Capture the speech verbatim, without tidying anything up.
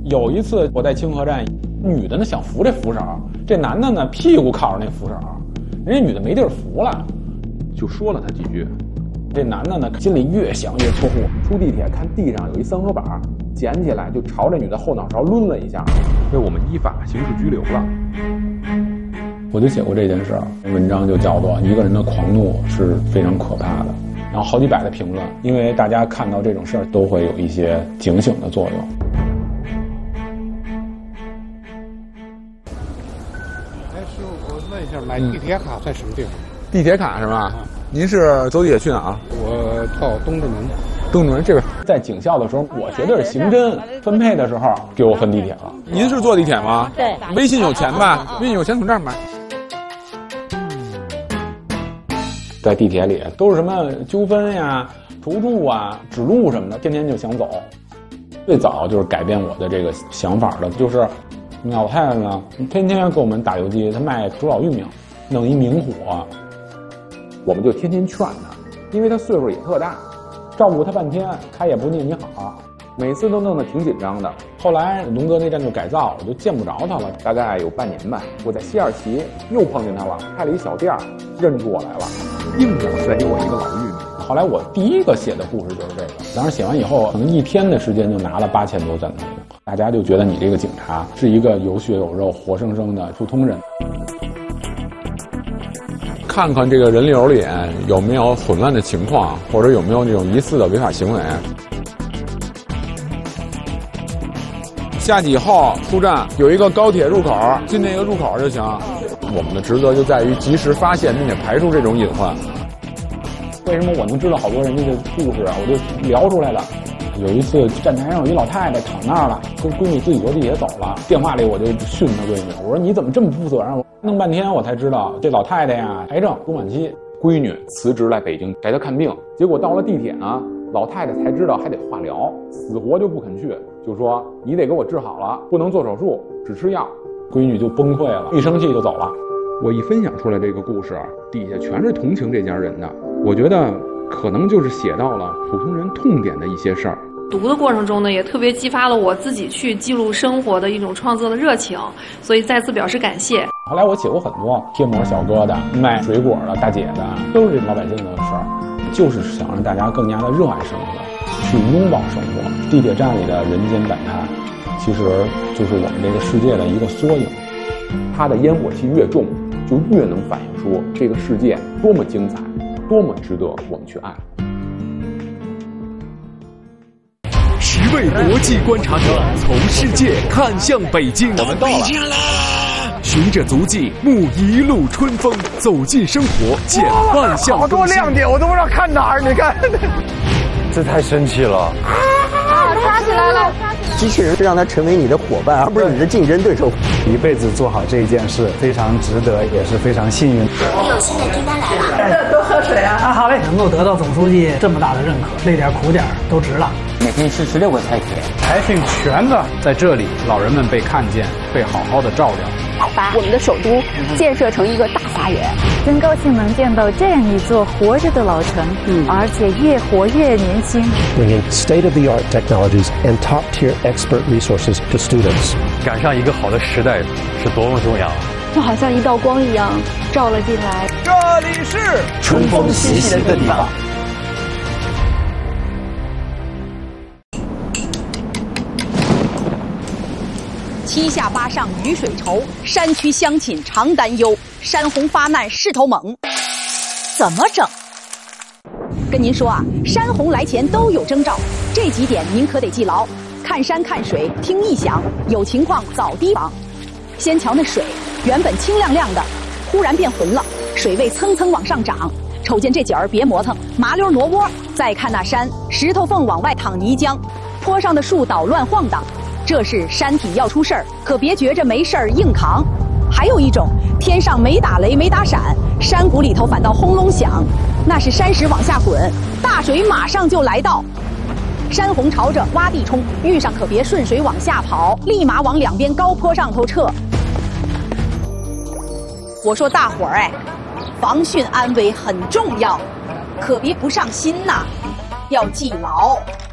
有一次我在清河站，女的呢想扶这扶手，这男的呢屁股靠着那扶手，人家女的没地儿扶了，就说了他几句。这男的呢心里越想越错误，出地铁看地上有一三合板，捡起来就朝这女的后脑勺抡了一下，被我们依法刑事拘留了。我就写过这件事，文章就叫做《一个人的狂怒是非常可怕的》，然后好几百的评论，因为大家看到这种事儿都会有一些警醒的作用。 哎，师傅，我问一下，买地铁卡在什么地方？ 地铁卡是吧？您是走地铁去哪儿？ 我到东直门。 东直门这边，在警校的时候，我学的是刑侦，分配的时候给我分地铁了。您是坐地铁吗？ 对。 微信有钱吧？微信有钱从这儿买。在地铁里都是什么纠纷呀、求助啊、指路什么的，天天就想走。最早就是改变我的这个想法的，就是老太太呢，天天给我们打游击，她卖熟老玉米，弄一明火，我们就天天劝她，因为她岁数也特大，照顾她半天，她也不念你好，每次都弄得挺紧张的。后来龙泽那站就改造，我就见不着她了，大概有半年吧。我在西二旗又碰见她了，开了一小店，认出我来了，硬要塞给我一个老玉米。后来我第一个写的故事就是这个，当时写完以后，可能一天的时间就拿了八千多赞同，大家就觉得你这个警察是一个有血有肉、活生生的普通人。看看这个人流里有没有混乱的情况，或者有没有这种疑似的违法行为。下去以后出站有一个高铁入口，进那个入口就行。我们的职责就在于及时发现并且排除这种隐患。为什么我能知道好多人家的故事啊？我就聊出来了。有一次站台上有一老太太躺那儿了，跟闺女自己坐地铁走了，电话里我就训她闺女，我说你怎么这么不负责任？弄半天我才知道这老太太呀癌症中晚期，闺女辞职来北京给她看病，结果到了地铁呢，老太太才知道还得化疗，死活就不肯去，就说你得给我治好了，不能做手术，只吃药。闺女就崩溃了，一生气就走了。我一分享出来这个故事，底下全是同情这家人的，我觉得可能就是写到了普通人痛点的一些事儿。 读的过程中呢，也特别激发了我自己去记录生活的一种创作的热情，所以再次表示感谢。 后来我写过很多贴膜小哥的、卖水果的大姐的，都是老百姓的事儿，就是想让大家更加的热爱生活，去拥抱生活。地铁站里的人间百态，其实就是我们这个世界的一个缩影。它的烟火气越重，就越能反映出这个世界多么精彩，多么值得我们去爱。 十位国际观察者从世界看向北京， 我们到了， 循着足迹沐一路春风，走进生活，见万象更新。 好多亮点，我都不知道看哪儿。你看，这太神奇了！ 啊，抓起来了！ 机器人是让它成为你的伙伴，而不是你的竞争对手。 一辈子做好这一件事，非常值得，也是非常幸运。 我有新的订单来了， 多喝水啊！啊，好嘞，能够得到总书记这么大的认可，累点苦点都值了。 每天吃十六个菜铁， 培训全的在这里，老人们被看见，被好好的照料。 把我们的首都建设成一个大花园， 真高兴能见到这样一座活着的老城，嗯，而且越活越年轻。 Bringing state-of-the-art technologies and top-tier expert resources to students， 赶上一个好的时代是多么重要！ 就好像一道光一样照了进来。 这里是春风习习的地方。 七下八上雨水愁，山区乡亲常担忧。山洪发难势头猛，怎么整？跟您说啊，山洪来前都有征兆，这几点您可得记牢：看山看水听异响，有情况早提防。先瞧那水，原本清亮亮的，忽然变浑了，水位蹭蹭往上涨。瞅见这景儿别磨蹭，麻溜挪窝。再看那山，石头缝往外淌泥浆，坡上的树捣乱晃荡。这是山体要出事儿，可别觉着没事儿硬扛。还有一种，天上没打雷没打闪，山谷里头反倒轰隆响，那是山石往下滚，大水马上就来到。山洪朝着洼地冲，遇上可别顺水往下跑，立马往两边高坡上头撤。我说大伙儿哎，防汛安危很重要，可别不上心呐，要记牢。